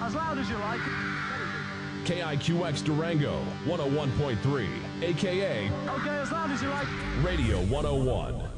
As loud as you like. KIQX Durango, 101.3, a.k.a. Okay, as loud as you like. Radio 101.